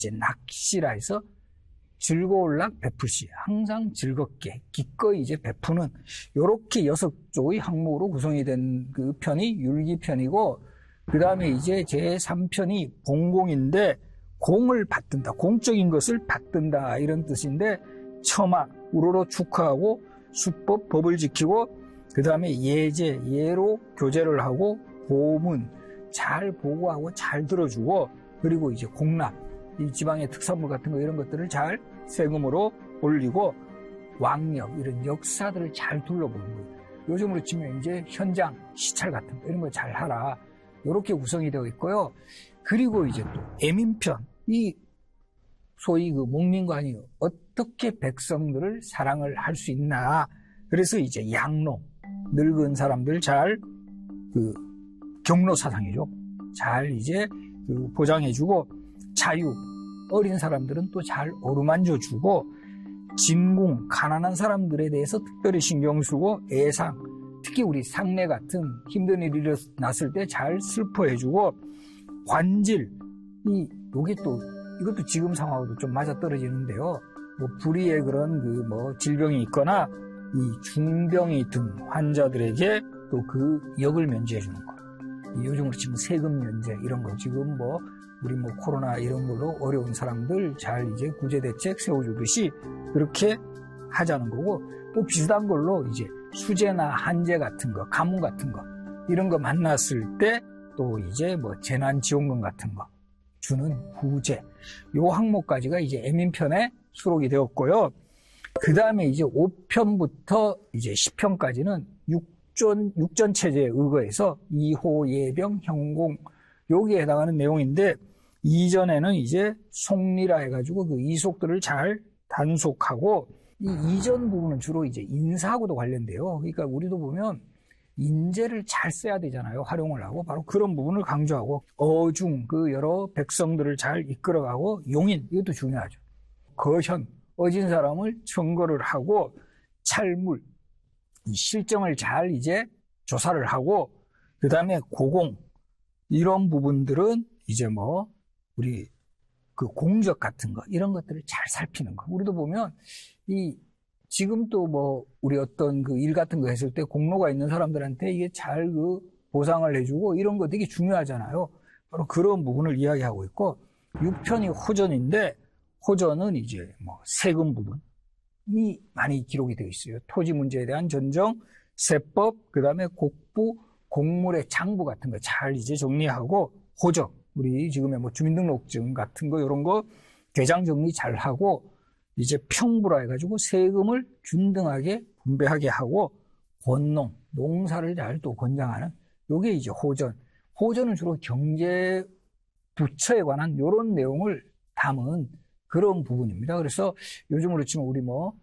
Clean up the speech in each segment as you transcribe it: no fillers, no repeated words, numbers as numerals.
이제 낚시라 해서 즐거울락 베푸시, 항상 즐겁게 기꺼이 이제 베푸는 요렇게 6조의 항목으로 구성이 된 그 편이 율기편이고, 그 다음에 이제 제3편이 봉공인데 공을 받든다, 공적인 것을 받든다 이런 뜻인데, 처마, 우러러 축하하고 수법, 법을 지키고, 그 다음에 예제, 예로 교제를 하고, 보문, 잘 보고하고 잘 들어주고, 그리고 이제 공납, 이 지방의 특산물 같은 거 이런 것들을 잘 세금으로 올리고, 왕력, 이런 역사들을 잘 둘러보는 거예요. 요즘으로 치면 이제 현장, 시찰 같은 거 이런 거 잘 하라. 이렇게 구성이 되어 있고요. 그리고 이제 또 애민편, 이 소위 그 목민관이 어떻게 백성들을 사랑을 할 수 있나. 그래서 이제 양로, 늙은 사람들 잘 그 경로 사상이죠. 잘 이제 그 보장해주고, 자유, 어린 사람들은 또 잘 어루만져주고, 진궁, 가난한 사람들에 대해서 특별히 신경 쓰고, 애상, 특히 우리 상례 같은 힘든 일이 일어났을 때 잘 슬퍼해주고, 관질, 요게 또 이것도 지금 상황하고도 좀 맞아떨어지는데요. 뭐 불의의 그런 그 뭐 질병이 있거나 이 중병이 든 환자들에게 또 그 역을 면제해 주는 거. 요즘으로 치면 세금 면제 이런 거, 지금 뭐 우리 뭐 코로나 이런 걸로 어려운 사람들 잘 이제 구제 대책 세워주듯이 그렇게 하자는 거고, 또 비슷한 걸로 이제 수재나 한재 같은 거, 가뭄 같은 거 이런 거 만났을 때 또 이제 뭐 재난지원금 같은 거 주는 후재, 요 항목까지가 이제 애민편에 수록이 되었고요. 그 다음에 이제 5편부터 이제 10편까지는 육전 체제에 의거해서 이호, 예병, 형공 여기에 해당하는 내용인데, 이전에는 이제 속리라 해가지고 그 이속들을 잘 단속하고, 이 이전 부분은 주로 이제 인사하고도 관련돼요. 그러니까 우리도 보면 인재를 잘 써야 되잖아요. 활용을 하고. 바로 그런 부분을 강조하고, 어중, 그 여러 백성들을 잘 이끌어가고, 용인, 이것도 중요하죠. 거현, 어진 사람을 청거를 하고, 찰물, 이 실정을 잘 이제 조사를 하고, 그 다음에 고공, 이런 부분들은 이제 뭐, 우리 그 공적 같은 거, 이런 것들을 잘 살피는 거. 우리도 보면, 지금 또 뭐, 우리 어떤 그 일 같은 거 했을 때 공로가 있는 사람들한테 이게 잘 그 보상을 해주고 이런 거 되게 중요하잖아요. 바로 그런 부분을 이야기하고 있고, 6편이 호전인데, 호전은 이제 뭐 세금 부분이 많이 기록이 되어 있어요. 토지 문제에 대한 전정, 세법, 그 다음에 곡부, 곡물의 장부 같은 거 잘 이제 정리하고, 호적, 우리 지금의 뭐 주민등록증 같은 거 이런 거 대장 정리 잘 하고, 이제 평부라 해가지고 세금을 균등하게 분배하게 하고, 권농, 농사를 잘 또 권장하는, 요게 이제 호전. 호전은 주로 경제 부처에 관한 요런 내용을 담은 그런 부분입니다. 그래서 요즘으로 치면 우리 뭐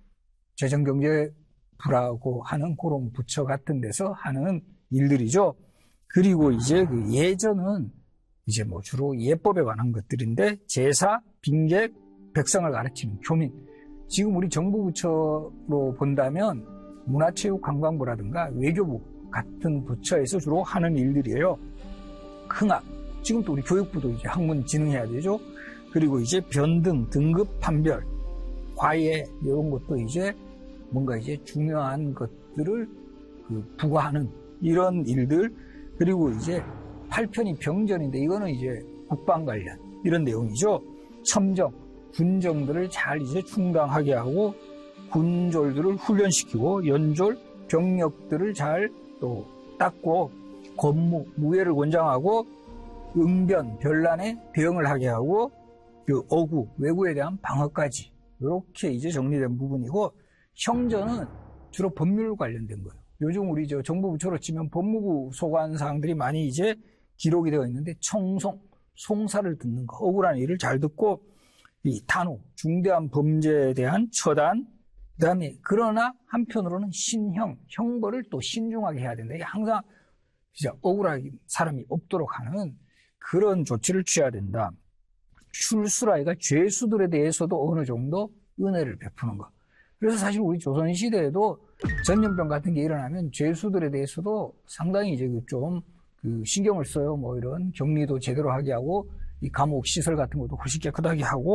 재정경제부라고 하는 그런 부처 같은 데서 하는 일들이죠. 그리고 이제 그 예전은 이제 뭐 주로 예법에 관한 것들인데, 제사, 빈객, 백성을 가르치는 교민. 지금 우리 정부 부처로 본다면 문화체육관광부라든가 외교부 같은 부처에서 주로 하는 일들이에요. 흥학, 지금 또 우리 교육부도 이제 학문 진흥해야 되죠. 그리고 이제 변등, 등급 판별, 과외 이런 것도 이제 뭔가 이제 중요한 것들을 그 부과하는 이런 일들. 그리고 이제 8편이 병전인데, 이거는 이제 국방 관련 이런 내용이죠. 첨정, 군정들을 잘 이제 충당하게 하고, 군졸들을 훈련시키고, 연졸, 병력들을 잘 또 닦고, 권무, 무예를 권장하고, 응변, 변란에 대응을 하게 하고, 그 어구, 외구에 대한 방어까지 이렇게 이제 정리된 부분이고, 형전은 주로 법률 관련된 거예요. 요즘 우리 저 정부 부처로 치면 법무부 소관 사항들이 많이 이제 기록이 되어 있는데, 청송, 송사를 듣는 거, 억울한 일을 잘 듣고, 이 단호, 중대한 범죄에 대한 처단, 그 다음에 그러나 한편으로는 신형, 형벌을 또 신중하게 해야 된다. 이게 항상 진짜 억울하게 사람이 없도록 하는 그런 조치를 취해야 된다. 출수라이가 죄수들에 대해서도 어느 정도 은혜를 베푸는 거. 그래서 사실 우리 조선시대에도 전염병 같은 게 일어나면 죄수들에 대해서도 상당히 이제 좀 그 신경을 써요. 뭐 이런 격리도 제대로 하게 하고, 이 감옥 시설 같은 것도 훨씬 깨끗하게 하고,